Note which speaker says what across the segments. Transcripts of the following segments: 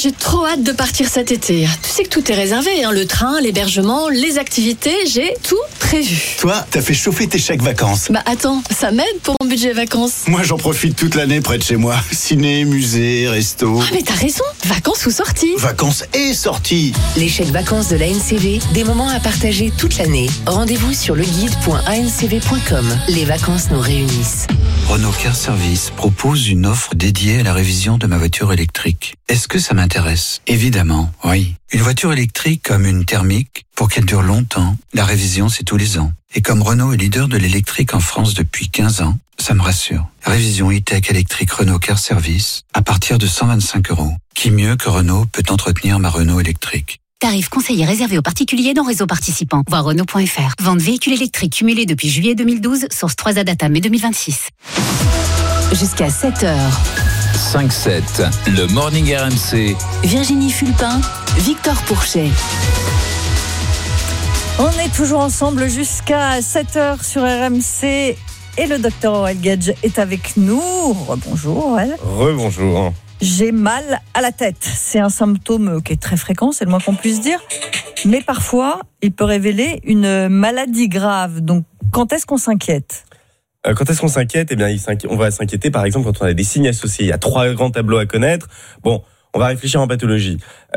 Speaker 1: j'ai trop hâte de partir cet été. Tu sais que tout est réservé, hein, le train, l'hébergement, les activités, j'ai tout prévu.
Speaker 2: Toi, t'as fait chauffer tes chèques vacances.
Speaker 1: Bah attends, ça m'aide pour mon budget vacances.
Speaker 2: Moi, j'en profite toute l'année près de chez moi. Ciné, musée, resto.
Speaker 1: Ah mais t'as raison, vacances ou sorties.
Speaker 2: Vacances et sorties.
Speaker 3: Les chèques vacances de l'ANCV, des moments à partager toute l'année. Rendez-vous sur leguide.ancv.com. Les vacances nous réunissent.
Speaker 4: Renault Car Service propose une offre dédiée à la révision de ma voiture électrique. Est-ce que ça m'intéresse ? Évidemment, oui. Une voiture électrique comme une thermique, pour qu'elle dure longtemps, la révision c'est tous les ans. Et comme Renault est leader de l'électrique en France depuis 15 ans, ça me rassure. Révision e-tech électrique Renault Car Service à partir de 125 €. Qui mieux que Renault peut entretenir ma Renault électrique ?
Speaker 5: Tarif conseillé réservé aux particuliers dans réseau participant. Voir Renault.fr. Vente véhicule électrique cumulé depuis juillet 2012, source 3A data mai 2026.
Speaker 3: Jusqu'à 7h.
Speaker 6: 5-7, le Morning RMC.
Speaker 3: Virginie Fulpin, Victor Pourchet.
Speaker 7: On est toujours ensemble jusqu'à 7h sur RMC et le docteur Aurel Gage est avec nous. Bonjour Aurel.
Speaker 8: Rebonjour.
Speaker 7: J'ai mal à la tête. C'est un symptôme qui est très fréquent, c'est le moins qu'on puisse dire. Mais parfois, il peut révéler une maladie grave. Donc, quand est-ce qu'on s'inquiète ?
Speaker 8: Quand est-ce qu'on s'inquiète ? Eh bien, on va s'inquiéter, par exemple, quand on a des signes associés. Il y a 3 grands tableaux à connaître. Bon, on va réfléchir en pathologie.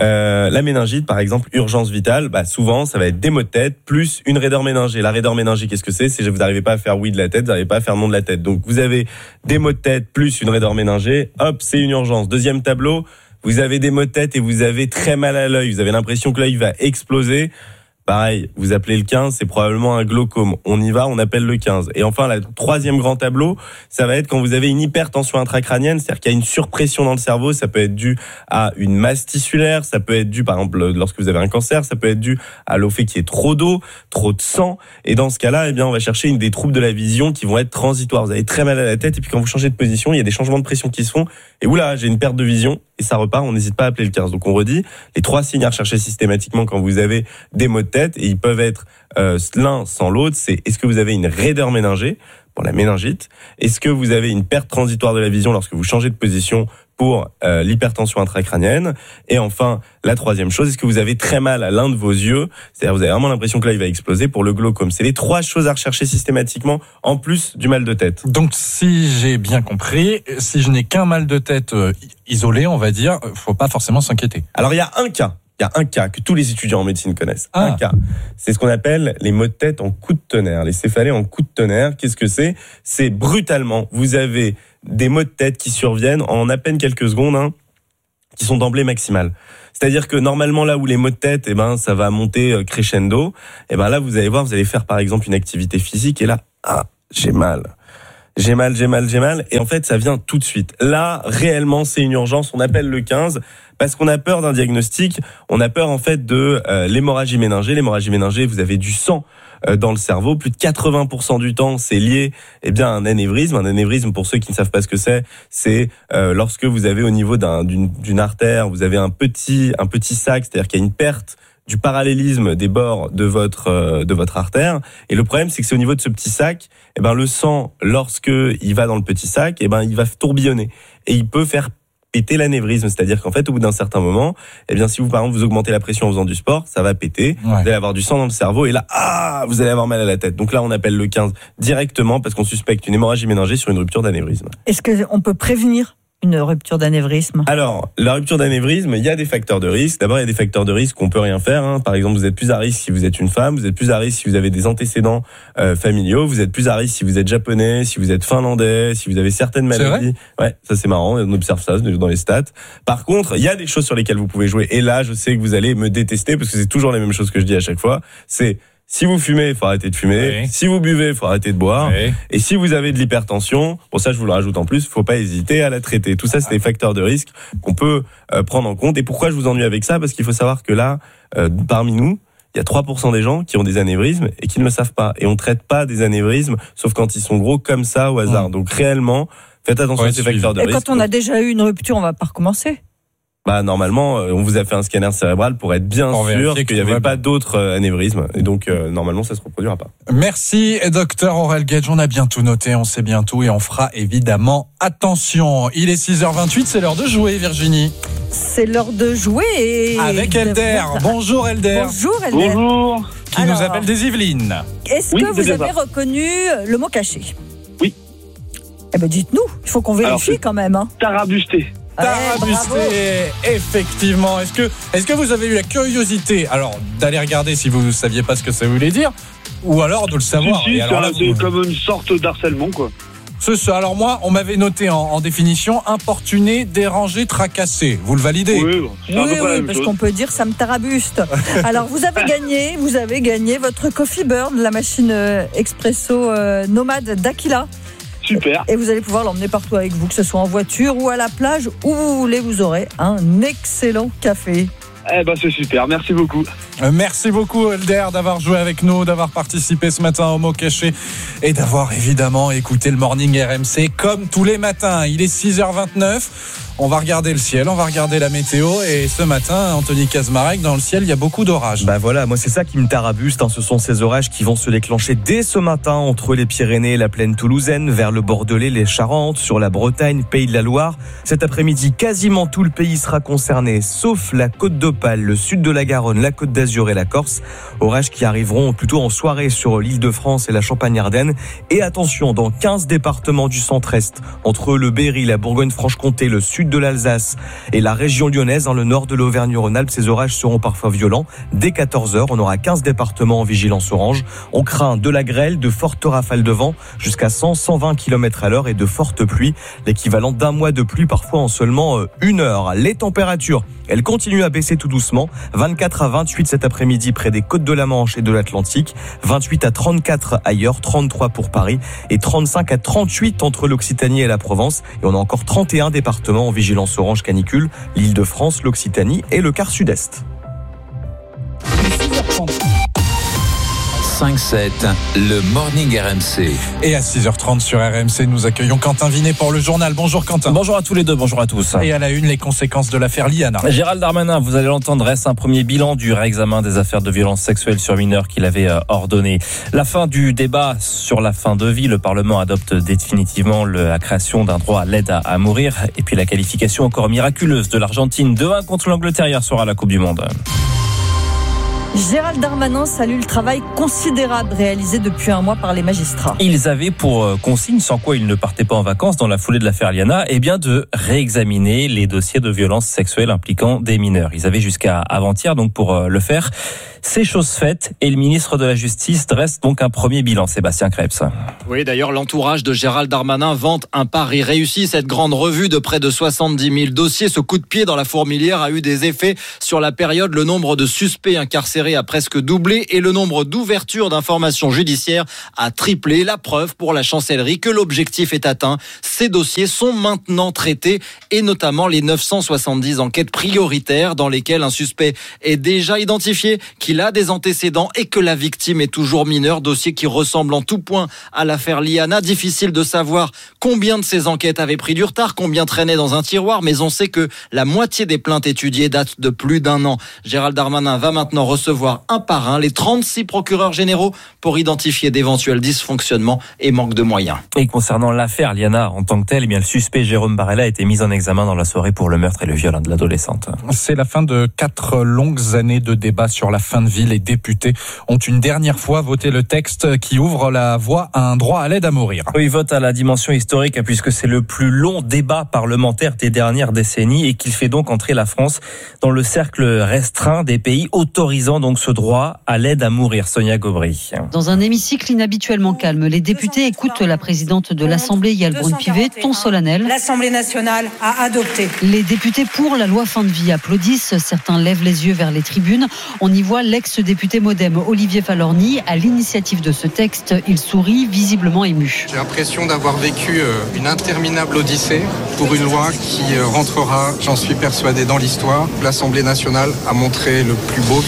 Speaker 8: La méningite, par exemple, urgence vitale, souvent, ça va être des maux de tête plus une raideur méningée. La raideur méningée, qu'est-ce que c'est ? C'est que vous n'arrivez pas à faire oui de la tête, vous n'arrivez pas à faire non de la tête. Donc, vous avez des maux de tête plus une raideur méningée. Hop, c'est une urgence. Deuxième tableau, vous avez des maux de tête et vous avez très mal à l'œil. Vous avez l'impression que l'œil va exploser. Pareil, vous appelez le 15, c'est probablement un glaucome. On y va, on appelle le 15. Et enfin, le 3e grand tableau, ça va être quand vous avez une hypertension intracrânienne, c'est-à-dire qu'il y a une surpression dans le cerveau. Ça peut être dû à une masse tissulaire, ça peut être dû, par exemple, lorsque vous avez un cancer, ça peut être dû au fait qu'il y ait trop d'eau, trop de sang. Et dans ce cas-là, eh bien, on va chercher des troubles de la vision qui vont être transitoires. Vous avez très mal à la tête et puis quand vous changez de position, il y a des changements de pression qui se font. Et oula, j'ai une perte de vision. Et ça repart, on n'hésite pas à appeler le 15. Donc on redit, les 3 signes à rechercher systématiquement quand vous avez des maux de tête, et ils peuvent être l'un sans l'autre, c'est est-ce que vous avez une raideur méningée pour la méningite ? Est-ce que vous avez une perte transitoire de la vision lorsque vous changez de position pour l'hypertension intracrânienne ? Et enfin, la 3e chose, est-ce que vous avez très mal à l'un de vos yeux ? C'est-à-dire vous avez vraiment l'impression que là il va exploser pour le glaucome. C'est les 3 choses à rechercher systématiquement en plus du mal de tête.
Speaker 9: Donc si j'ai bien compris, si je n'ai qu'un mal de tête isolé, on va dire, faut pas forcément s'inquiéter.
Speaker 8: Alors il y a un cas que tous les étudiants en médecine connaissent. Un cas. C'est ce qu'on appelle les maux de tête en coup de tonnerre, les céphalées en coup de tonnerre. Qu'est-ce que c'est ? C'est brutalement, vous avez des maux de tête qui surviennent en à peine quelques secondes, qui sont d'emblée maximales. C'est-à-dire que normalement, là où les maux de tête, ça va monter crescendo, là, vous allez voir, vous allez faire par exemple une activité physique et là, j'ai mal. Et en fait, ça vient tout de suite. Là, réellement, c'est une urgence. On appelle le 15 parce qu'on a peur d'un diagnostic. On a peur, en fait, de l'hémorragie méningée. L'hémorragie méningée, vous avez du sang dans le cerveau. Plus de 80% du temps, c'est lié, à un anévrisme. Un anévrisme, pour ceux qui ne savent pas ce que c'est lorsque vous avez au niveau d'une artère, vous avez un petit sac, c'est-à-dire qu'il y a une perte du parallélisme des bords de votre artère. Et le problème, c'est que c'est au niveau de ce petit sac, le sang, lorsque il va dans le petit sac, il va tourbillonner. Et il peut faire péter l'anévrisme. C'est-à-dire qu'en fait, au bout d'un certain moment, si vous, par exemple, vous augmentez la pression en faisant du sport, ça va péter. Ouais. Vous allez avoir du sang dans le cerveau et là, vous allez avoir mal à la tête. Donc là, on appelle le 15 directement parce qu'on suspecte une hémorragie méningée sur une rupture d'anévrisme.
Speaker 7: Est-ce qu'on peut prévenir une rupture d'anévrisme ?
Speaker 8: Alors, la rupture d'anévrisme, il y a des facteurs de risque. D'abord, il y a des facteurs de risque qu'on peut rien faire. Par exemple, vous êtes plus à risque si vous êtes une femme, vous êtes plus à risque si vous avez des antécédents familiaux, vous êtes plus à risque si vous êtes japonais, si vous êtes finlandais, si vous avez certaines maladies. Ouais, ça c'est marrant, on observe ça dans les stats. Par contre, il y a des choses sur lesquelles vous pouvez jouer. Et là, je sais que vous allez me détester parce que c'est toujours la même chose que je dis à chaque fois. C'est si vous fumez, il faut arrêter de fumer. Oui. Si vous buvez, il faut arrêter de boire. Oui. Et si vous avez de l'hypertension, ça je vous le rajoute en plus, il ne faut pas hésiter à la traiter. Tout ça, c'est des facteurs de risque qu'on peut prendre en compte. Et pourquoi je vous ennuie avec ça ? Parce qu'il faut savoir que là, parmi nous, il y a 3% des gens qui ont des anévrismes et qui ne le savent pas. Et on ne traite pas des anévrismes, sauf quand ils sont gros comme ça au hasard. Donc réellement, faites attention à ces facteurs de risque.
Speaker 7: Et quand on a déjà eu une rupture, on ne va pas recommencer ?
Speaker 8: Normalement, on vous a fait un scanner cérébral pour être bien sûr qu'il n'y avait pas d'autres anévrismes. Et donc, normalement, ça ne se reproduira pas.
Speaker 9: Merci, docteur Aurel Gage. On a bien tout noté, on sait bien tout et on fera évidemment attention. Il est 6h28, c'est l'heure de jouer, Virginie.
Speaker 7: C'est l'heure de jouer.
Speaker 9: Avec Elder. Bonjour Elder.
Speaker 7: Bonjour Elder.
Speaker 10: Bonjour.
Speaker 9: Qui nous appelle des Yvelines.
Speaker 7: Est-ce que vous avez reconnu le mot caché?
Speaker 10: Oui.
Speaker 7: Eh bien, dites-nous. Il faut qu'on vérifie quand même.
Speaker 10: Tarabusté.
Speaker 9: Tarabusté, effectivement. Est-ce que vous avez eu la curiosité, alors, d'aller regarder si vous ne saviez pas ce que ça voulait dire, ou alors de le savoir?
Speaker 10: Si, c'est comme une sorte d'harcèlement, quoi.
Speaker 9: C'est ça. Alors moi, on m'avait noté en définition importuné, dérangé, tracassé. Vous le validez?
Speaker 7: Oui, parce qu'on peut dire ça me tarabuste. Alors vous avez gagné votre Coffee Bird, la machine expresso nomade d'Aquila.
Speaker 10: Super.
Speaker 7: Et vous allez pouvoir l'emmener partout avec vous, que ce soit en voiture ou à la plage, où vous voulez, vous aurez un excellent café.
Speaker 10: Eh ben c'est super, merci beaucoup.
Speaker 9: Merci beaucoup Elder d'avoir joué avec nous, d'avoir participé ce matin au mot caché et d'avoir évidemment écouté le Morning RMC comme tous les matins. Il est 6h29. On va regarder le ciel, on va regarder la météo et ce matin, Anthony Kazmarek, dans le ciel, il y a beaucoup d'orages.
Speaker 11: Bah voilà, moi c'est ça qui me tarabuste, ce sont ces orages qui vont se déclencher dès ce matin entre les Pyrénées et la plaine toulousaine, vers le Bordelais, les Charentes, sur la Bretagne, Pays de la Loire. Cet après-midi, quasiment tout le pays sera concerné, sauf la Côte d'Opale, le sud de la Garonne, la Côte d'Azur et la Corse. Orages qui arriveront plutôt en soirée sur l'Île-de-France et la Champagne-Ardenne. Et attention, dans 15 départements du centre-est, entre le Berry, la Bourgogne-Franche-Comté, le sud de l'Alsace et la région lyonnaise, dans le nord de l'Auvergne-Rhône-Alpes, ces orages seront parfois violents. Dès 14h, on aura 15 départements en vigilance orange. On craint de la grêle, de fortes rafales de vent, jusqu'à 100-120 km/h et de fortes pluies, l'équivalent d'un mois de pluie parfois en seulement une heure. Les températures, elles continuent à baisser tout doucement. 24 à 28 cet après-midi près des côtes de la Manche et de l'Atlantique. 28 à 34 ailleurs, 33 pour Paris et 35 à 38 entre l'Occitanie et la Provence. Et on a encore 31 départements en vigilance orange canicule, l'Île-de-France, l'Occitanie et le quart sud-est.
Speaker 6: 5-7, le Morning RMC.
Speaker 9: Et à 6h30 sur RMC, nous accueillons Quentin Vinet pour le journal. Bonjour Quentin.
Speaker 12: Bonjour à tous les deux, bonjour à tous.
Speaker 9: Et à la une, les conséquences de l'affaire Liana.
Speaker 12: Gérald Darmanin, vous allez l'entendre, reste un premier bilan du réexamen des affaires de violences sexuelles sur mineurs qu'il avait ordonné. La fin du débat sur la fin de vie, le Parlement adopte définitivement la création d'un droit à l'aide à mourir. Et puis la qualification encore miraculeuse de l'Argentine 2-1 contre l'Angleterre hier soir à la Coupe du Monde.
Speaker 7: Gérald Darmanin salue le travail considérable réalisé depuis un mois par les magistrats.
Speaker 12: Ils avaient pour consigne, sans quoi ils ne partaient pas en vacances dans la foulée de l'affaire Liana, de réexaminer les dossiers de violences sexuelles impliquant des mineurs. Ils avaient jusqu'à avant-hier donc pour le faire. C'est chose faite et le ministre de la Justice dresse donc un premier bilan. Sébastien Krebs.
Speaker 13: Oui, d'ailleurs, l'entourage de Gérald Darmanin vante un pari réussi. Cette grande revue de près de 70 000 dossiers, ce coup de pied dans la fourmilière a eu des effets sur la période. Le nombre de suspects incarcérés a presque doublé et le nombre d'ouvertures d'informations judiciaires a triplé. La preuve pour la chancellerie que l'objectif est atteint. Ces dossiers sont maintenant traités et notamment les 970 enquêtes prioritaires dans lesquelles un suspect est déjà identifié, qu'il a des antécédents et que la victime est toujours mineure. Dossier qui ressemble en tout point à l'affaire Liana. Difficile de savoir combien de ces enquêtes avaient pris du retard, combien traînaient dans un tiroir, mais on sait que la moitié des plaintes étudiées datent de plus d'un an. Gérald Darmanin va maintenant recevoir un par un les 36 procureurs généraux pour identifier d'éventuels dysfonctionnements et manque de moyens.
Speaker 12: Et concernant l'affaire Liana en tant que telle, le suspect Jérôme Barella a été mis en examen dans la soirée pour le meurtre et le viol de l'adolescente.
Speaker 9: C'est la fin de 4 longues années de débat sur la fin de vie. Les députés ont une dernière fois voté le texte qui ouvre la voie à un droit à l'aide à mourir.
Speaker 12: Oui, vote à la dimension historique puisque c'est le plus long débat parlementaire des dernières décennies et qu'il fait donc entrer la France dans le cercle restreint des pays autorisant donc ce droit à l'aide à mourir. Sonia Gobry.
Speaker 14: Dans un hémicycle inhabituellement calme, les députés écoutent la présidente de l'Assemblée, Yael Braun-Pivet, ton solennel.
Speaker 15: L'Assemblée nationale a adopté.
Speaker 14: Les députés pour la loi fin de vie applaudissent. Certains lèvent les yeux vers les tribunes. On y voit l'ex-député Modem Olivier Falorni à l'initiative de ce texte. Il sourit, visiblement ému.
Speaker 16: J'ai l'impression d'avoir vécu une interminable odyssée pour une loi qui rentrera, j'en suis persuadé, dans l'histoire. L'Assemblée nationale a montré le plus beau visage d'elle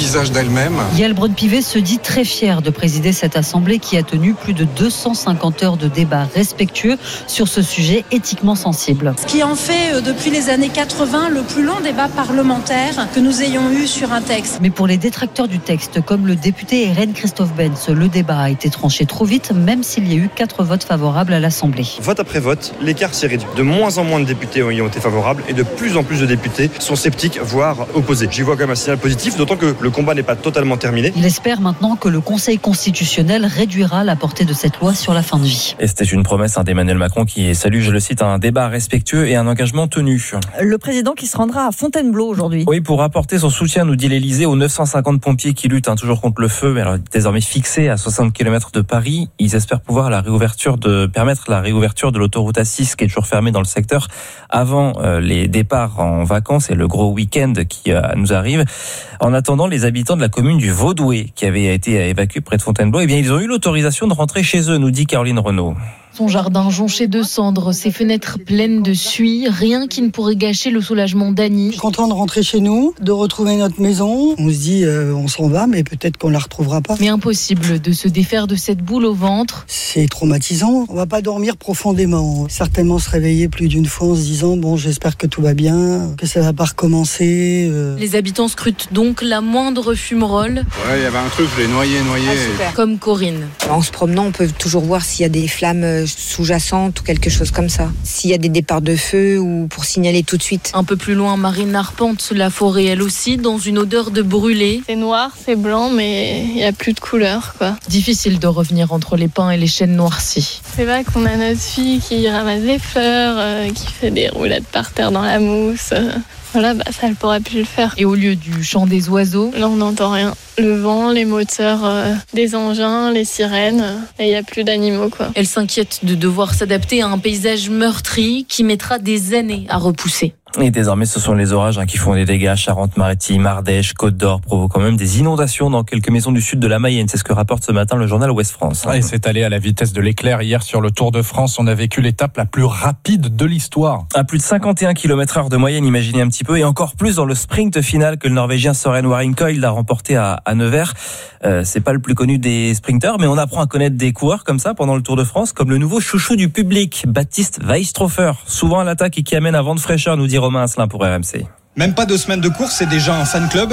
Speaker 16: elle-même.
Speaker 14: Yael Braun-Pivet se dit très fière de présider cette assemblée qui a tenu plus de 250 heures de débat respectueux sur ce sujet éthiquement sensible.
Speaker 15: Ce qui en fait depuis les années 80 le plus long débat parlementaire que nous ayons eu sur un texte.
Speaker 14: Mais pour les détracteurs du texte, comme le député RN Christophe Benz, le débat a été tranché trop vite, même s'il y a eu 4 votes favorables à l'Assemblée.
Speaker 17: Vote après vote, l'écart s'est réduit. De moins en moins de députés y ont été favorables et de plus en plus de députés sont sceptiques, voire opposés. J'y vois quand même un signal positif, d'autant que le combat n'est pas totalement terminé.
Speaker 14: Il espère maintenant que le Conseil constitutionnel réduira la portée de cette loi sur la fin de vie.
Speaker 12: Et c'était une promesse d'Emmanuel Macron qui salue, je le cite, un débat respectueux et un engagement tenu.
Speaker 7: Le président qui se rendra à Fontainebleau aujourd'hui.
Speaker 12: Oui, pour apporter son soutien, nous dit l'Élysée, aux 950 pompiers qui luttent toujours contre le feu, mais alors désormais fixés à 60 km de Paris. Ils espèrent pouvoir permettre la réouverture de l'autoroute A6 qui est toujours fermée dans le secteur avant les départs en vacances et le gros week-end qui nous arrive. En attendant, les habitants de la commune du Vaudoué qui avaient été évacués près de Fontainebleau, eh bien ils ont eu l'autorisation de rentrer chez eux, nous dit Caroline Renaud.
Speaker 18: Son jardin jonché de cendres, ses fenêtres pleines de suie, rien qui ne pourrait gâcher le soulagement d'Annie.
Speaker 19: Je suis content de rentrer chez nous, de retrouver notre maison. On se dit, on s'en va, mais peut-être qu'on la retrouvera pas.
Speaker 18: Mais impossible de se défaire de cette boule au ventre.
Speaker 19: C'est traumatisant. On va pas dormir profondément. Certainement se réveiller plus d'une fois en se disant, bon, j'espère que tout va bien, que ça va pas recommencer.
Speaker 18: Les habitants scrutent donc la moindre fumerole.
Speaker 16: Ouais, il y avait un truc, je l'ai noyé.
Speaker 18: Comme Corinne.
Speaker 20: En se promenant, on peut toujours voir s'il y a des flammes sous-jacentes ou quelque chose comme ça. S'il y a des départs de feu ou pour signaler tout de suite.
Speaker 18: Un peu plus loin, Marine arpente la forêt elle aussi dans une odeur de brûlé.
Speaker 21: C'est noir, c'est blanc, mais il n'y a plus de couleur, quoi.
Speaker 18: Difficile de revenir entre les pins et les chênes noircis.
Speaker 21: C'est vrai qu'on a notre fille qui ramasse des fleurs, qui fait des roulades par terre dans la mousse. Voilà, ça, elle pourrait plus le faire.
Speaker 18: Et au lieu du chant des oiseaux,
Speaker 21: là, on n'entend rien. Le vent, les moteurs des engins, les sirènes, et il n'y a plus d'animaux, quoi.
Speaker 18: Elle s'inquiète de devoir s'adapter à un paysage meurtri qui mettra des années à repousser.
Speaker 12: Et désormais, ce sont les orages qui font des dégâts. Charente-Maritime, Ardèche, Côte d'Or provoquant même des inondations dans quelques maisons du sud de la Mayenne. C'est ce que rapporte ce matin le journal Ouest France.
Speaker 9: Et c'est allé à la vitesse de l'éclair hier sur le Tour de France. On a vécu l'étape la plus rapide de l'histoire.
Speaker 12: À plus de 51 km/h de moyenne, imaginez un petit peu, et encore plus dans le sprint final que le Norvégien Søren Waringkøy a remporté à Nevers. C'est pas le plus connu des sprinteurs, mais on apprend à connaître des coureurs comme ça pendant le Tour de France, comme le nouveau chouchou du public, Baptiste Weistrofer. Souvent à l'attaque et qui amène un vent de fraîcheur, nous dit Romain Asselin pour RMC.
Speaker 22: Même pas 2 semaines de course, c'est déjà un fan club.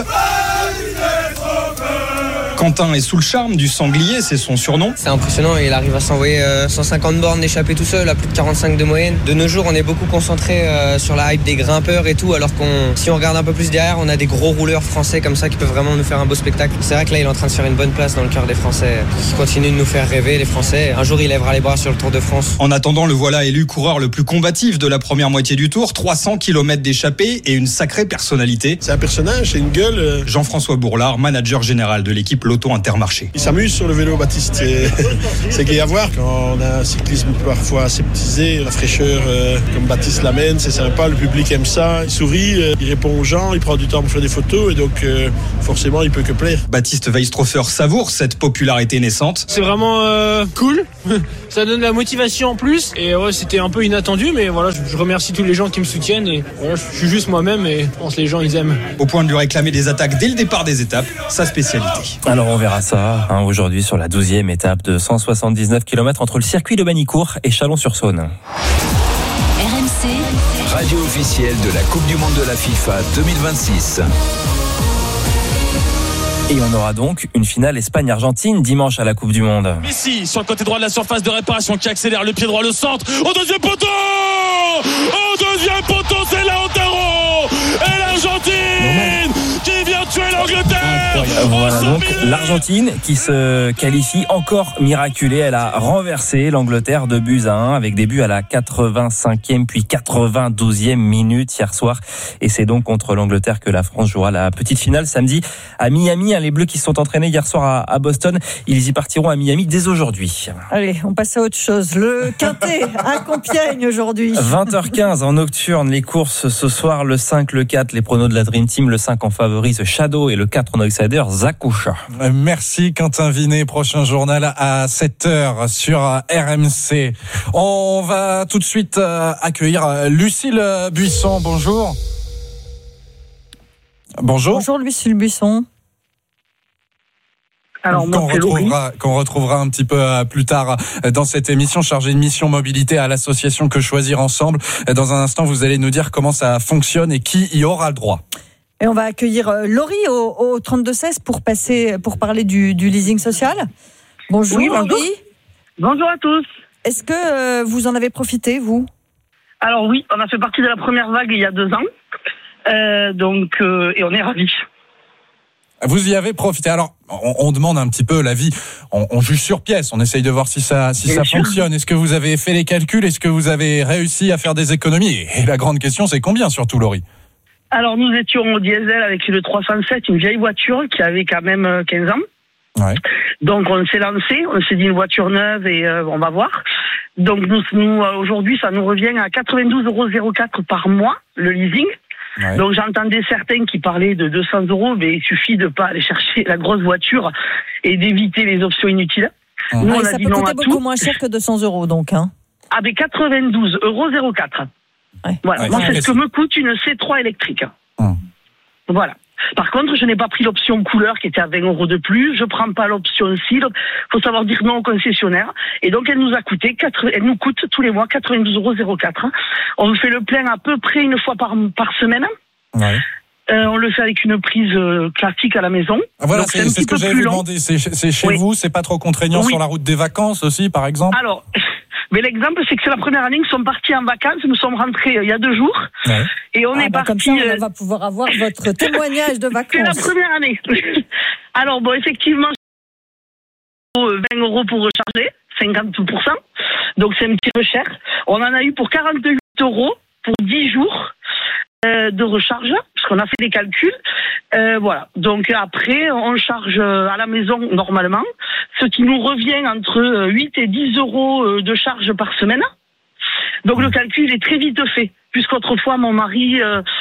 Speaker 22: Quentin est sous le charme du sanglier, c'est son surnom.
Speaker 23: C'est impressionnant, il arrive à s'envoyer 150 bornes d'échappée tout seul, à plus de 45 de moyenne. De nos jours, on est beaucoup concentré sur la hype des grimpeurs et tout, alors si on regarde un peu plus derrière, on a des gros rouleurs français comme ça qui peuvent vraiment nous faire un beau spectacle. C'est vrai que là, il est en train de faire une bonne place dans le cœur des Français, qui continue de nous faire rêver, les Français. Un jour, il lèvera les bras sur le Tour de France.
Speaker 22: En attendant, le voilà élu coureur le plus combatif de la première moitié du Tour. 300 km d'échappée et une sacrée personnalité.
Speaker 24: C'est un personnage, c'est une gueule.
Speaker 22: Jean-François Bourlard, manager général de l'équipe Lotto Intermarché.
Speaker 24: Il s'amuse sur le vélo, Baptiste. C'est gai à voir. Quand on a un cyclisme parfois aseptisé, la fraîcheur comme Baptiste l'amène, c'est sympa. Le public aime ça. Il sourit, il répond aux gens, il prend du temps pour faire des photos et donc forcément il peut que plaire.
Speaker 22: Baptiste Weistrofer savoure cette popularité naissante.
Speaker 25: C'est vraiment cool. Ça donne de la motivation en plus. Et ouais, c'était un peu inattendu, mais voilà, je remercie tous les gens qui me soutiennent. Et voilà, je suis juste moi-même et je pense que les gens ils aiment.
Speaker 22: Au point de lui réclamer des attaques dès le départ des étapes, sa spécialité.
Speaker 12: Alors on verra ça aujourd'hui sur la 12e étape de 179 km entre le circuit de Magny-Cours et Chalon-sur-Saône.
Speaker 3: RMC,
Speaker 6: radio officielle de la Coupe du Monde de la FIFA 2026.
Speaker 12: Et on aura donc une finale Espagne-Argentine dimanche à la Coupe du Monde.
Speaker 26: Messi sur le côté droit de la surface de réparation qui accélère le pied droit, le centre. Au deuxième poteau, c'est Lautaro. Et l'Argentine qui vient tuer l'Angleterre.
Speaker 12: Voilà donc l'Argentine qui se qualifie encore miraculée. Elle a renversé l'Angleterre 2-1 avec des buts à la 85e puis 92e minute hier soir. Et c'est donc contre l'Angleterre que la France jouera la petite finale samedi à Miami. Les Bleus qui se sont entraînés hier soir à Boston, ils y partiront à Miami dès aujourd'hui.
Speaker 7: Allez, on passe à autre chose. Le Quintet à Compiègne aujourd'hui.
Speaker 12: 20h15 en nocturne, les courses ce soir, le 5, le 4, les pronos de la Dream Team, le 5 en favorise Shadow et le 4 en outsider Zakoucha.
Speaker 9: Merci Quentin Vinet, prochain journal à 7h sur RMC. On va tout de suite accueillir Lucille Buisson, bonjour. Bonjour.
Speaker 7: Bonjour Lucille Buisson.
Speaker 1: Alors, moi,
Speaker 9: qu'on retrouvera un petit peu plus tard dans cette émission, chargée de mission mobilité à l'association Que Choisir Ensemble. Dans un instant, vous allez nous dire comment ça fonctionne et qui y aura le droit.
Speaker 7: Et on va accueillir Laurie au 32-16 pour parler du leasing social. Bonjour,
Speaker 1: oui, bonjour.
Speaker 7: Laurie.
Speaker 1: Bonjour à tous.
Speaker 7: Est-ce que vous en avez profité, vous ?
Speaker 1: Alors oui, on a fait partie de la première vague il y a 2 ans. Et on est ravis.
Speaker 9: Vous y avez profité. Alors, on demande un petit peu l'avis. On juge sur pièce. On essaye de voir si ça fonctionne. Est-ce que vous avez fait les calculs ? Est-ce que vous avez réussi à faire des économies ? Et la grande question, c'est combien surtout, Laurie ?
Speaker 1: Alors, nous étions au diesel avec le 307, une vieille voiture qui avait quand même 15 ans. Ouais. Donc, on s'est lancé. On s'est dit une voiture neuve et on va voir. Donc, nous aujourd'hui, ça nous revient à 92,04 € par mois, le leasing. Ouais. Donc j'entendais certains qui parlaient de 200 €, mais il suffit de pas aller chercher la grosse voiture et d'éviter les options inutiles.
Speaker 7: Nous, on a ça dit peut non coûter à beaucoup tout. Moins cher que 200 € donc. Hein.
Speaker 1: Ah ben 92,04 €. Ouais. Voilà. Ouais, moi c'est ce que me coûte une C3 électrique. Voilà. Par contre, je n'ai pas pris l'option couleur qui était à 20 € de plus. Je prends pas l'option cire. Faut savoir dire non au concessionnaire. Et donc, elle nous coûte tous les mois 92,04 €. On fait le plein à peu près une fois par semaine. Ouais. On le fait avec une prise classique à la maison. Ah, voilà, donc, c'est ce que j'allais vous demander.
Speaker 9: C'est chez vous, c'est pas trop contraignant sur la route des vacances aussi, par exemple?
Speaker 1: Alors, mais l'exemple, c'est que c'est la première année que nous sommes partis en vacances. Nous sommes rentrés il y a 2 jours. Ouais. Et on est partis.
Speaker 7: Comme ça, on va pouvoir avoir votre témoignage de vacances.
Speaker 1: C'est la première année. Alors, bon, effectivement, 20 € pour recharger, 50%. Donc, c'est un petit peu cher. On en a eu pour 48 € pour 10 jours de recharge, parce qu'on a fait des calculs. Voilà. Donc, après, on charge à la maison normalement, ce qui nous revient entre 8 et 10 € de charge par semaine. Donc, le calcul est très vite fait, puisqu'autrefois, mon mari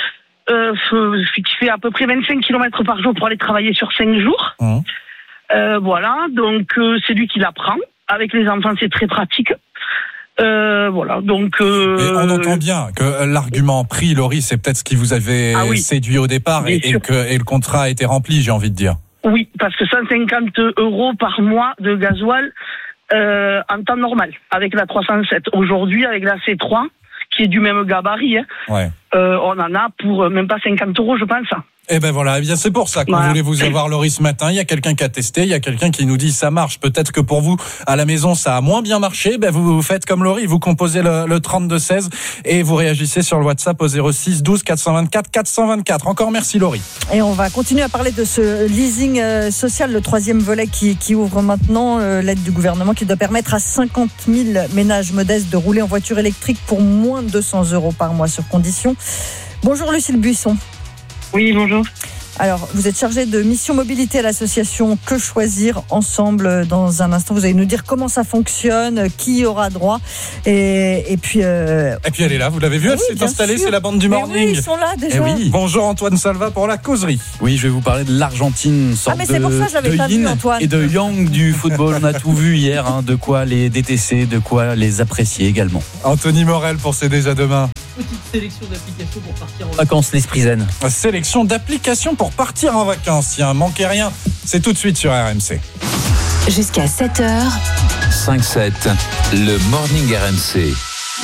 Speaker 1: fait à peu près 25 km par jour pour aller travailler sur 5 jours. Voilà. Donc, c'est lui qui l'apprend. Avec les enfants, c'est très pratique. Voilà, donc.
Speaker 9: Et on entend bien que l'argument prix, Laurie, c'est peut-être ce qui vous avait séduit au départ et le contrat a été rempli, j'ai envie de dire.
Speaker 1: Oui, parce que 150 € par mois de gasoil en temps normal, avec la 307. Aujourd'hui, avec la C3, qui est du même gabarit, on en a pour même pas 50 €, je pense.
Speaker 9: Eh ben voilà, eh bien c'est pour ça qu'on voulait vous avoir, Laurie, ce matin. Il y a quelqu'un qui a testé, il y a quelqu'un qui nous dit ça marche. Peut-être que pour vous, à la maison, ça a moins bien marché. Ben vous faites comme Laurie, vous composez le 32-16 et vous réagissez sur le WhatsApp au 06 12 424 424. Encore merci, Laurie.
Speaker 7: Et on va continuer à parler de ce leasing social, le 3e volet qui ouvre maintenant, l'aide du gouvernement qui doit permettre à 50 000 ménages modestes de rouler en voiture électrique pour moins de 200 € par mois sur condition. Bonjour Lucille Buisson.
Speaker 1: Oui, bonjour.
Speaker 7: Alors, vous êtes chargée de mission mobilité à l'association Que Choisir Ensemble. Dans un instant, vous allez nous dire comment ça fonctionne, qui y aura droit. Et puis elle
Speaker 9: est là, vous l'avez vu, elle s'est installée, c'est la bande du morning.
Speaker 7: Oui, ils sont là déjà.
Speaker 9: Bonjour Antoine Salva pour la causerie.
Speaker 2: Oui, je vais vous parler de l'Argentine, sorte
Speaker 7: mais c'est pour ça que je l'avais pas vu, Antoine.
Speaker 2: Et de yang du football. On a tout vu hier, de quoi les détester, de quoi les apprécier également.
Speaker 9: Anthony Morel pour C'est déjà demain.
Speaker 4: Petite sélection d'applications pour partir en
Speaker 12: vacances, l'esprit zen.
Speaker 9: Sélection d'applications pour partir en vacances. Tiens, manquez rien. C'est tout de suite sur RMC.
Speaker 3: Jusqu'à 7h.
Speaker 6: 5-7, le Morning RMC.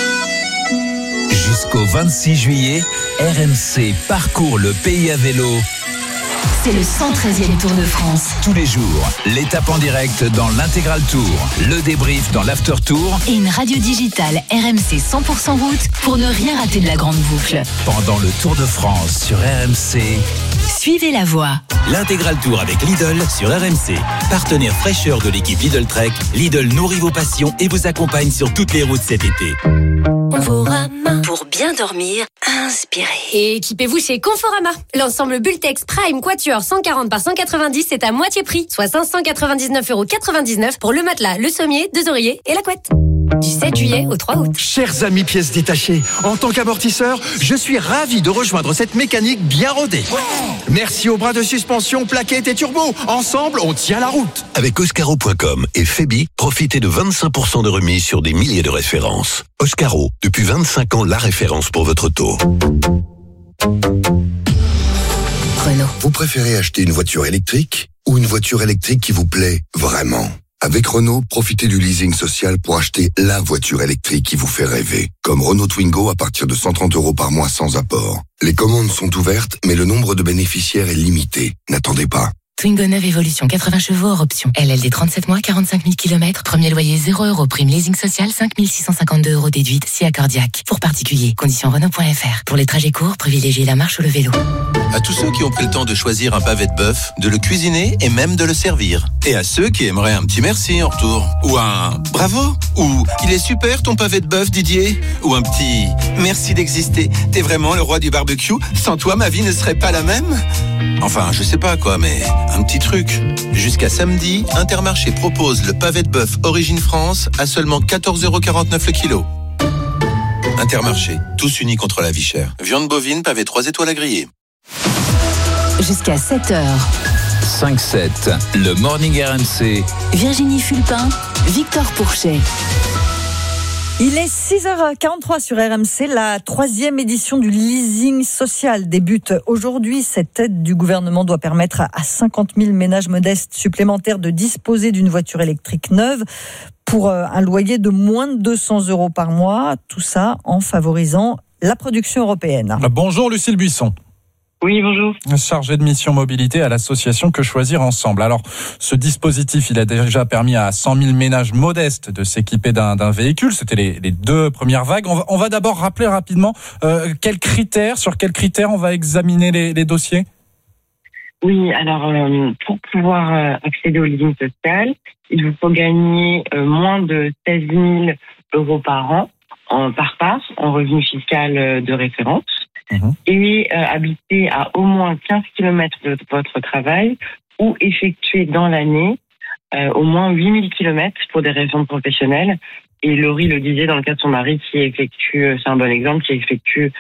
Speaker 6: Jusqu'au 26 juillet, RMC parcourt le pays à vélo.
Speaker 3: C'est le 113e Tour de France.
Speaker 6: Tous les jours, l'étape en direct dans l'Intégral Tour, le débrief dans l'After Tour
Speaker 3: et une radio digitale RMC 100% route pour ne rien rater de la grande boucle.
Speaker 6: Pendant le Tour de France sur RMC,
Speaker 3: suivez la voie.
Speaker 5: L'Intégral Tour avec Lidl sur RMC. Partenaire fraîcheur de l'équipe Lidl Trek, Lidl nourrit vos passions et vous accompagne sur toutes les routes cet été.
Speaker 8: Conforama. Pour bien dormir, inspirez. Et équipez-vous chez Conforama. L'ensemble Bultex Prime Quatuor 140 par 190 c'est à moitié prix, soit 599,99 € pour le matelas, le sommier, 2 oreillers et la couette. Du 7 juillet au 3 août.
Speaker 10: Chers amis pièces détachées, en tant qu'amortisseur, je suis ravi de rejoindre cette mécanique bien rodée. Merci aux bras de suspension, plaquettes et turbo. Ensemble, on tient la route.
Speaker 27: Avec Oscaro.com et Febi, profitez de 25% de remise sur des milliers de références. Oscaro, depuis 25 ans, la référence pour votre auto.
Speaker 3: Renault.
Speaker 11: préférez acheter une voiture électrique ou une voiture électrique qui vous plaît vraiment ? Avec Renault, profitez du leasing social pour acheter la voiture électrique qui vous fait rêver. Comme Renault Twingo à partir de 130 € par mois sans apport. Les commandes sont ouvertes, mais le nombre de bénéficiaires est limité. N'attendez pas.
Speaker 13: Twingo 9 Evolution, 80 chevaux hors option. LLD 37 mois, 45 000 km. Premier loyer 0 €. Prime leasing social, 5 652 € déduite, si accordiaque. Pour particuliers, conditions Renault.fr. Pour les trajets courts, privilégiez la marche ou le vélo.
Speaker 27: À tous ceux qui ont pris le temps de choisir un pavé de bœuf, de le cuisiner et même de le servir. Et à ceux qui aimeraient un petit merci en retour. Ou un bravo. Ou il est super ton pavé de bœuf, Didier. Ou un petit merci d'exister. T'es vraiment le roi du barbecue. Sans toi, ma vie ne serait pas la même. Enfin, je sais pas quoi, mais un petit truc. Jusqu'à samedi, Intermarché propose le pavé de bœuf Origine France à seulement 14,49 € le kilo. Intermarché, tous unis contre la vie chère. Viande bovine, pavé 3 étoiles à griller.
Speaker 3: Jusqu'à 7h.
Speaker 6: 5-7, le Morning RMC.
Speaker 3: Virginie Fulpin, Victor Pourchet.
Speaker 7: Il est 6h43 sur RMC. La 3e édition du leasing social débute aujourd'hui. Cette aide du gouvernement doit permettre à 50 000 ménages modestes supplémentaires de disposer d'une voiture électrique neuve pour un loyer de moins de 200 € par mois. Tout ça en favorisant la production européenne.
Speaker 9: Bonjour Lucille Buisson.
Speaker 14: Oui, bonjour.
Speaker 9: Chargée de mission mobilité à l'association Que Choisir Ensemble. Alors, ce dispositif, il a déjà permis à 100 000 ménages modestes de s'équiper d'un véhicule. C'était les 2 premières vagues. On va d'abord rappeler rapidement sur quels critères on va examiner les dossiers.
Speaker 14: Oui, alors pour pouvoir accéder au leasing social, il vous faut gagner moins de 16 000 € par an par part en revenu fiscal de référence. Et habiter à au moins 15 km de votre travail ou effectuer dans l'année au moins 8000 km pour des raisons professionnelles. Et Laurie le disait dans le cas de son mari qui effectue, c'est un bon exemple, qui effectue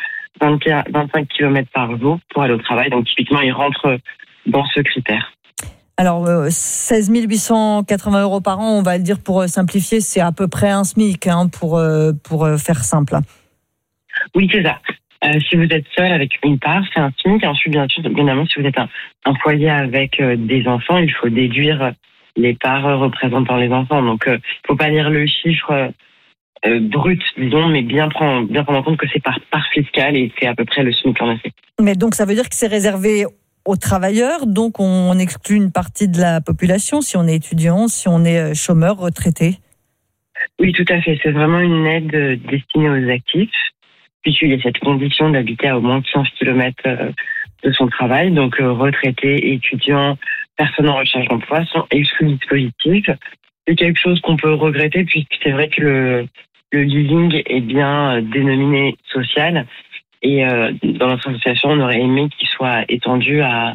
Speaker 14: 25 km par jour pour aller au travail. Donc typiquement, il rentre dans ce critère.
Speaker 7: Alors, 16 880 € par an, on va le dire pour simplifier, c'est à peu près un SMIC pour faire simple.
Speaker 14: Oui, c'est ça. Si vous êtes seul avec une part, c'est un SMIC. Ensuite, bien évidemment, si vous êtes un foyer avec des enfants, il faut déduire les parts représentant les enfants. Donc, il ne faut pas lire le chiffre brut, disons, mais bien prendre en compte que c'est par part fiscale et c'est à peu près le SMIC en effet.
Speaker 7: Mais donc, ça veut dire que c'est réservé aux travailleurs, donc on exclut une partie de la population, si on est étudiant, si on est chômeur, retraité.
Speaker 14: Oui, tout à fait. C'est vraiment une aide destinée aux actifs, puisqu'il y a cette condition d'habiter à au moins 15 km de son travail. Donc, retraités, étudiants, personnes en recherche d'emploi sont exclus du dispositif. C'est quelque chose qu'on peut regretter, puisque c'est vrai que le leasing est bien dénominé social. Et dans notre association, on aurait aimé qu'il soit étendu à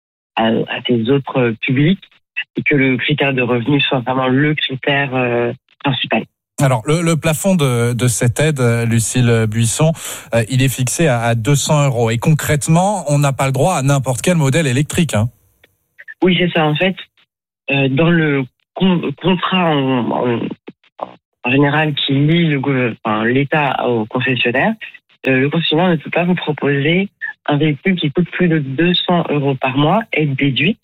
Speaker 14: ces autres publics et que le critère de revenu soit vraiment le critère principal.
Speaker 9: Alors, le plafond de cette aide, Lucille Buisson, il est fixé à 200 €. Et concrètement, on n'a pas le droit à n'importe quel modèle électrique.
Speaker 14: Oui, c'est ça. En fait, dans le contrat en général qui lie l'État au concessionnaire, le concessionnaire ne peut pas vous proposer un véhicule qui coûte plus de 200 € par mois et déduite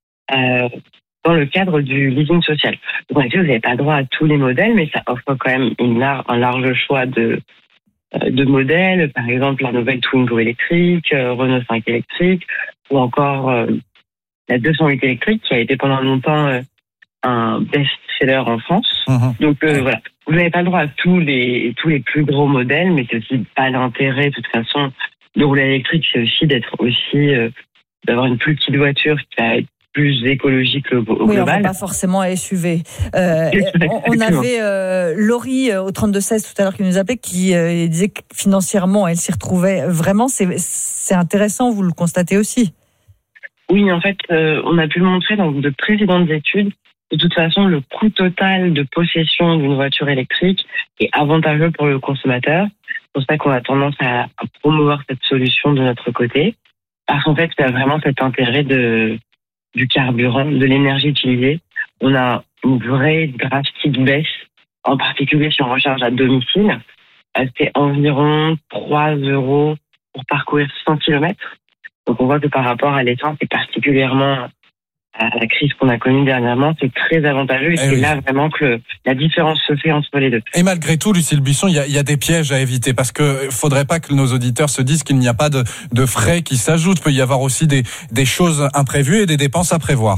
Speaker 14: dans le cadre du leasing social. Donc, en effet, vous n'avez pas droit à tous les modèles, mais ça offre quand même un large choix de modèles. Par exemple, la nouvelle Twingo électrique, Renault 5 électrique, ou encore la 208 électrique, qui a été pendant longtemps un best-seller en France. Donc, voilà. Vous n'avez pas le droit à tous les plus gros modèles, mais c'est aussi pas l'intérêt, de toute façon, de rouler électrique, c'est aussi d'avoir une plus petite voiture qui va être plus écologique au global.
Speaker 7: Oui, on va pas forcément à SUV. On avait Laurie au 3216 tout à l'heure qui nous appelait, qui disait que financièrement, elle s'y retrouvait vraiment. C'est intéressant, vous le constatez aussi.
Speaker 14: Oui, en fait, on a pu le montrer dans de précédentes études. De toute façon, le coût total de possession d'une voiture électrique est avantageux pour le consommateur. C'est pour ça qu'on a tendance à promouvoir cette solution de notre côté. Parce qu'en fait, il y a vraiment cet intérêt du carburant, de l'énergie utilisée. On a une vraie drastique baisse, en particulier si on recharge à domicile. C'est environ 3 € pour parcourir 100 km. Donc on voit que par rapport à l'essence, et particulièrement à la crise qu'on a connue dernièrement, c'est très avantageux et c'est là vraiment que la différence se fait entre les deux.
Speaker 9: Et malgré tout, Lucille Buisson, il y a des pièges à éviter parce que faudrait pas que nos auditeurs se disent qu'il n'y a pas de frais qui s'ajoutent. Il peut y avoir aussi des choses imprévues et des dépenses à prévoir.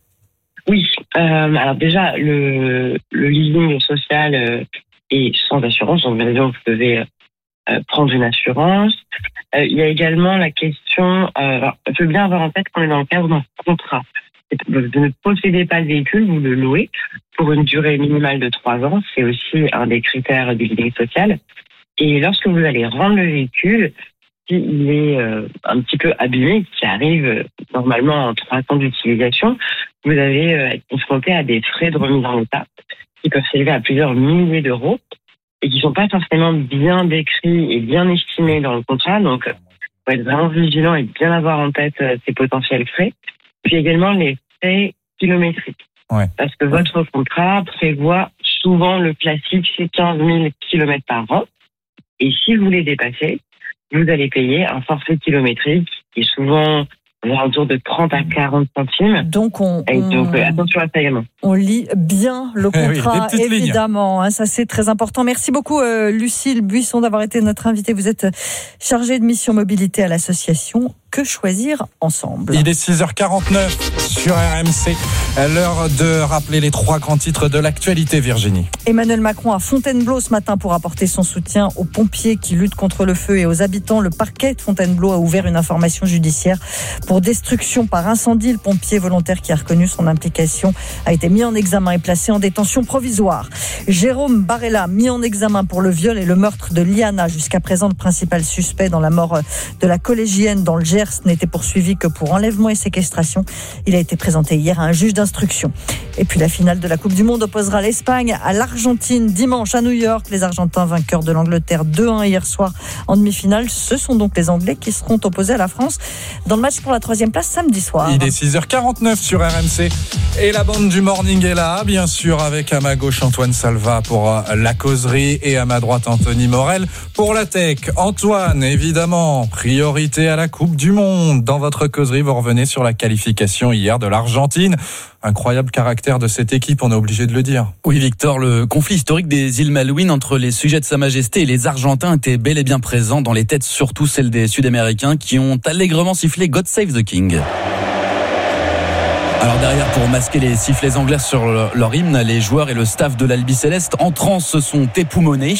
Speaker 14: Oui, alors déjà le leasing social est sans assurance, donc bien évidemment vous devez prendre une assurance. Il y a également la question, il faut bien avoir en tête qu'on est dans le cadre d'un contrat. Vous ne possédez pas le véhicule, vous le louez pour une durée minimale de 3 ans. C'est aussi un des critères du leasing social. Et lorsque vous allez rendre le véhicule, s'il est un petit peu abîmé, qui arrive normalement en 3 ans d'utilisation, vous allez être confronté à des frais de remise en état qui peuvent s'élever à plusieurs milliers d'euros et qui ne sont pas forcément bien décrits et bien estimés dans le contrat. Donc, il faut être vraiment vigilant et bien avoir en tête ces potentiels frais. Puis également les frais kilométriques. Ouais. Parce que votre contrat prévoit souvent le classique, c'est 15 000 km par an. Et si vous les dépassez, vous allez payer un forfait kilométrique qui est souvent autour de 30 à 40 centimes.
Speaker 7: Donc,
Speaker 14: attention à ça également.
Speaker 7: On lit bien le contrat, évidemment. Hein, ça, c'est très important. Merci beaucoup, Lucille Buisson, d'avoir été notre invitée. Vous êtes chargée de mission mobilité à l'association Que Choisir Ensemble.
Speaker 9: Il est 6h49 sur RMC. L'heure de rappeler les 3 grands titres de l'actualité, Virginie.
Speaker 7: Emmanuel Macron à Fontainebleau ce matin pour apporter son soutien aux pompiers qui luttent contre le feu et aux habitants. Le parquet de Fontainebleau a ouvert une information judiciaire pour destruction par incendie. Le pompier volontaire qui a reconnu son implication a été mis en examen et placé en détention provisoire. Jérôme Barella, mis en examen pour le viol et le meurtre de Liana. Jusqu'à présent, le principal suspect dans la mort de la collégienne dans le Gers n'était poursuivi que pour enlèvement et séquestration. Il a été présenté hier à un juge d'instruction. Et puis la finale de la Coupe du Monde opposera l'Espagne à l'Argentine dimanche à New York. Les Argentins vainqueurs de l'Angleterre 2-1 hier soir en demi-finale. Ce sont donc les Anglais qui seront opposés à la France dans le match pour la 3e place samedi soir.
Speaker 9: Il est 6h49 sur RMC et la bande du Morning est là, bien sûr, avec à ma gauche Antoine Salva pour la causerie et à ma droite Anthony Morel pour la tech. Antoine, évidemment, priorité à la Coupe du Monde. Dans votre causerie, vous revenez sur la qualification hier de l'Argentine. Incroyable caractère de cette équipe, on est obligé de le dire.
Speaker 2: Oui, Victor, le conflit historique des îles Malouines entre les sujets de Sa Majesté et les Argentins était bel et bien présent dans les têtes, surtout celles des Sud-Américains qui ont allègrement sifflé God Save the King. Alors derrière, pour masquer les sifflets anglais sur leur hymne, les joueurs et le staff de l'Albi Céleste en transe se sont époumonnés,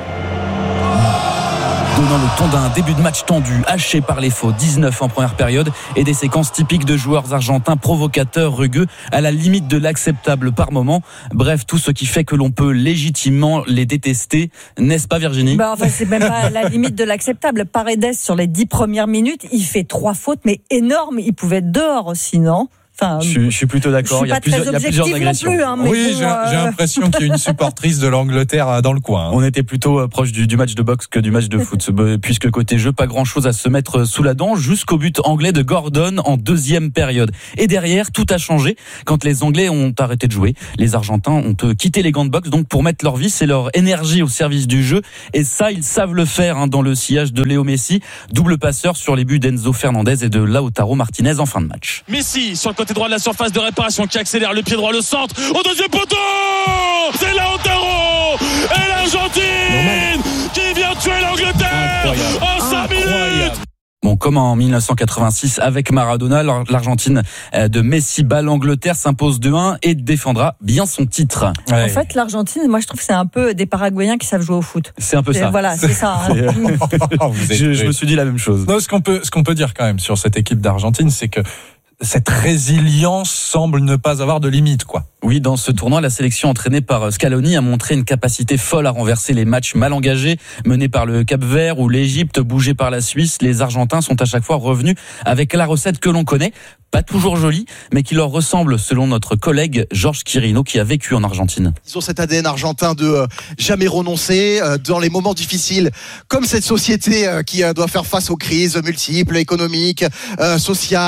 Speaker 2: donnant le ton d'un début de match tendu, haché par les faux, 19 en première période, et des séquences typiques de joueurs argentins provocateurs, rugueux, à la limite de l'acceptable par moment. Bref, tout ce qui fait que l'on peut légitimement les détester, n'est-ce pas Virginie ?
Speaker 7: C'est même pas à la limite de l'acceptable. Paredes, sur les 10 premières minutes, il fait 3 fautes, mais énormes. Il pouvait être dehors aussi, non ?
Speaker 2: Enfin, je suis plutôt d'accord. Il y a plusieurs agressions.
Speaker 7: Plus, hein, mais
Speaker 9: oui, j'ai l'impression qu'il y a une supportrice de l'Angleterre dans le coin.
Speaker 2: On était plutôt proche du match de boxe que du match de foot, puisque côté jeu, pas grand-chose à se mettre sous la dent, jusqu'au but anglais de Gordon en 2e période. Et derrière, tout a changé quand les Anglais ont arrêté de jouer. Les Argentins ont quitté les gants de boxe, donc pour mettre leur vice et leur énergie au service du jeu. Et ça, ils savent le faire dans le sillage de Léo Messi, double passeur sur les buts d'Enzo Fernandez et de Lautaro Martinez en fin de match.
Speaker 26: Messi sur le côté droit de la surface de réparation qui accélère, le pied droit, le centre au 2e poteau, c'est Lautaro et l'Argentine qui vient tuer l'Angleterre en 5 minutes.
Speaker 2: Bon, comme en 1986 avec Maradona, l'Argentine de Messi bat l'Angleterre, s'impose 2-1 et défendra bien son titre.
Speaker 7: Ouais. En fait, l'Argentine, moi je trouve que c'est un peu des Paraguayens qui savent jouer au foot.
Speaker 2: C'est un peu ça.
Speaker 7: Voilà, c'est ça. Hein.
Speaker 2: Je me suis dit la même chose.
Speaker 9: Non, ce qu'on peut dire quand même sur cette équipe d'Argentine, c'est que cette résilience semble ne pas avoir de limite, quoi.
Speaker 2: Oui, dans ce tournoi, la sélection entraînée par Scaloni a montré une capacité folle à renverser les matchs mal engagés, menés par le Cap-Vert ou l'Égypte, bougés par la Suisse. Les Argentins sont à chaque fois revenus avec la recette que l'on connaît, pas toujours jolie, mais qui leur ressemble, selon notre collègue Georges Quirino, qui a vécu en Argentine.
Speaker 15: Ils ont cet ADN argentin de jamais renoncer dans les moments difficiles, comme cette société qui doit faire face aux crises multiples, économiques, sociales.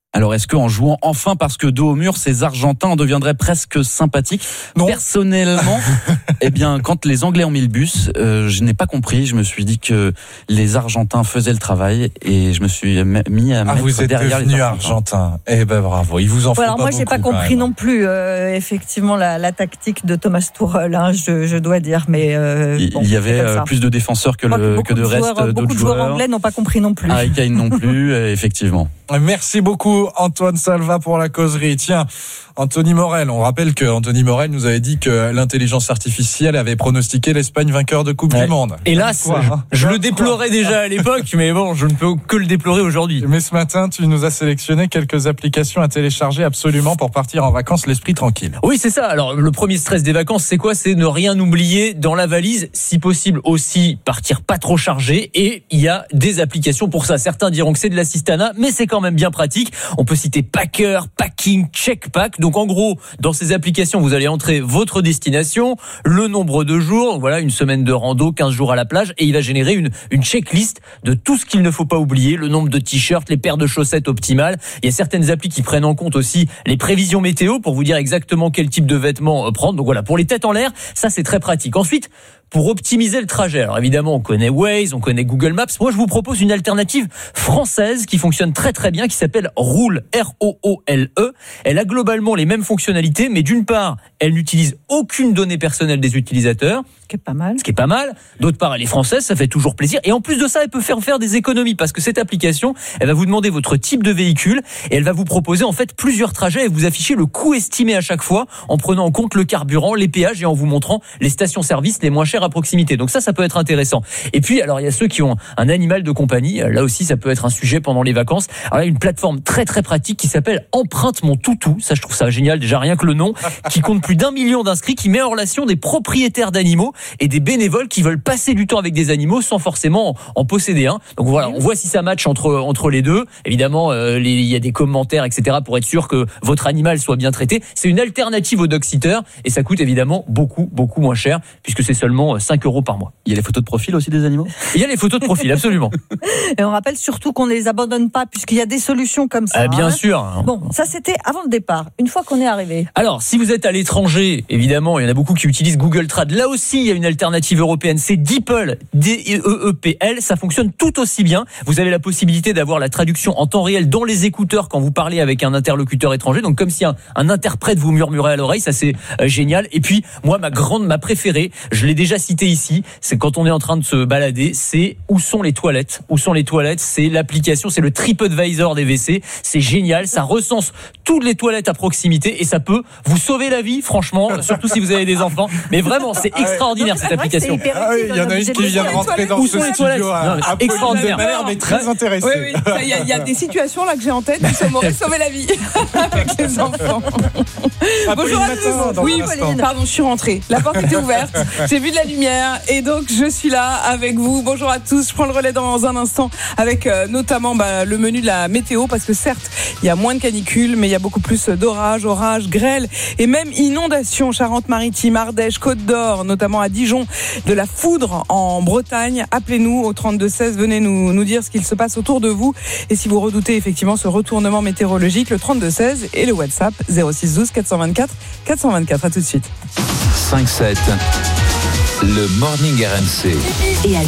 Speaker 2: Alors, est-ce qu'en jouant enfin parce que dos au mur, ces Argentins en deviendraient presque sympathiques ?
Speaker 9: Non.
Speaker 2: Personnellement, eh bien, quand les Anglais ont mis le bus, je n'ai pas compris. Je me suis dit que les Argentins faisaient le travail et je me suis mis à mettre
Speaker 9: vous êtes
Speaker 2: derrière
Speaker 9: devenu
Speaker 2: les Argentins.
Speaker 9: Argentin. Eh ben bravo, il vous en faut
Speaker 7: alors
Speaker 9: pas
Speaker 7: moi,
Speaker 9: beaucoup.
Speaker 7: j'ai pas compris non plus, effectivement, la tactique de Thomas Tuchel, hein, je dois dire. Mais
Speaker 2: il y avait plus de défenseurs que de reste d'autres
Speaker 7: beaucoup de joueurs anglais n'ont pas compris non plus.
Speaker 2: Harry Kane non plus, effectivement.
Speaker 9: Merci beaucoup Antoine Salva pour la causerie. Tiens, Anthony Morel, on rappelle que Anthony Morel nous avait dit que l'intelligence artificielle avait pronostiqué l'Espagne vainqueur de Coupe du Monde.
Speaker 16: Hélas, je le déplorais déjà à l'époque, mais bon, je ne peux que le déplorer aujourd'hui.
Speaker 9: Mais ce matin, tu nous as sélectionné quelques applications à télécharger absolument pour partir en vacances l'esprit tranquille.
Speaker 16: Oui, c'est ça. Alors, le premier stress des vacances, c'est quoi ? C'est ne rien oublier dans la valise, si possible aussi partir pas trop chargé, et il y a des applications pour ça. Certains diront que c'est de l'assistanat, mais c'est quand même bien pratique. On peut citer Packer, Packing, Checkpack. Donc en gros, dans ces applications, vous allez entrer votre destination, le nombre de jours, voilà, une semaine de rando, 15 jours à la plage, et il va générer une checklist de tout ce qu'il ne faut pas oublier, le nombre de t-shirts, les paires de chaussettes optimales. Il y a certaines applis qui prennent en compte aussi les prévisions météo pour vous dire exactement quel type de vêtements prendre. Donc voilà, pour les têtes en l'air, ça c'est très pratique. Ensuite, pour optimiser le trajet. Alors évidemment, on connaît Waze, on connaît Google Maps. Moi, je vous propose une alternative française qui fonctionne très très bien, qui s'appelle Roule, R-O-O-L-E. Elle a globalement les mêmes fonctionnalités, mais d'une part, elle n'utilise aucune donnée personnelle des utilisateurs.
Speaker 7: Ce qui est pas mal.
Speaker 16: D'autre part, elle est française, ça fait toujours plaisir. Et en plus de ça, elle peut faire des économies parce que cette application, elle va vous demander votre type de véhicule et elle va vous proposer en fait plusieurs trajets et vous afficher le coût estimé à chaque fois en prenant en compte le carburant, les péages et en vous montrant les stations-service les moins chères à proximité. Donc ça peut être intéressant. Et puis, alors il y a ceux qui ont un animal de compagnie. Là aussi, ça peut être un sujet pendant les vacances. Alors il y a une plateforme très très pratique qui s'appelle Empreinte mon toutou. Ça, je trouve ça génial. Déjà rien que le nom, qui compte plus d'1 million d'inscrits, qui met en relation des propriétaires d'animaux et des bénévoles qui veulent passer du temps avec des animaux sans forcément en posséder un. Donc voilà, on voit si ça match entre les deux. Évidemment, il y a des commentaires, etc. pour être sûr que votre animal soit bien traité. C'est une alternative au dog sitter et ça coûte évidemment beaucoup moins cher puisque c'est seulement 5 € par mois.
Speaker 2: Il y a les photos de profil aussi des animaux ?
Speaker 16: Il y a les photos de profil, absolument.
Speaker 7: Et on rappelle surtout qu'on ne les abandonne pas puisqu'il y a des solutions comme ça.
Speaker 16: Bien sûr.
Speaker 7: Bon, ça c'était avant le départ. Une fois qu'on est arrivé.
Speaker 16: Alors, si vous êtes à l'étranger, évidemment, il y en a beaucoup qui utilisent Google Trad. Là aussi, il y a une alternative européenne. C'est DeepL, D-E-E-P-L. Ça fonctionne tout aussi bien. Vous avez la possibilité d'avoir la traduction en temps réel dans les écouteurs quand vous parlez avec un interlocuteur étranger. Donc, comme si un interprète vous murmurait à l'oreille. Ça, c'est génial. Et puis, moi, ma préférée, je l'ai déjà citée ici, c'est quand on est en train de se balader, c'est où sont les toilettes ? Où sont les toilettes ? C'est l'application, c'est le TripAdvisor des WC. C'est génial. Ça recense toutes les toilettes à proximité et ça peut vous sauver la vie, franchement, surtout si vous avez des enfants. Mais vraiment, c'est extraordinaire cette application.
Speaker 9: Il y en a une qui vient de rentrer dans ce studio
Speaker 16: extraordinaire.
Speaker 9: De manière mais très intéressée.
Speaker 17: Oui, il y a des situations là que j'ai en tête où ça m'aurait sauvé la vie avec les enfants. Bonjour à tous. Oui, Pauline. Pardon, je suis rentrée. La porte était ouverte. J'ai vu de la lumière et donc je suis là avec vous. Bonjour à tous. Je prends le relais dans un instant avec notamment le menu de la météo parce que certes, il y a moins de canicules, mais il y a beaucoup plus d'orages, grêle et même inondations. Charente-Maritime, Ardèche, Côte d'Or, notamment à Dijon, de la foudre en Bretagne. Appelez-nous au 32-16. Venez nous dire ce qu'il se passe autour de vous. Et si vous redoutez effectivement ce retournement météorologique, le 32-16 et le WhatsApp 06 12 424 424. À tout de suite.
Speaker 6: 5-7. Le Morning RMC.
Speaker 3: Et à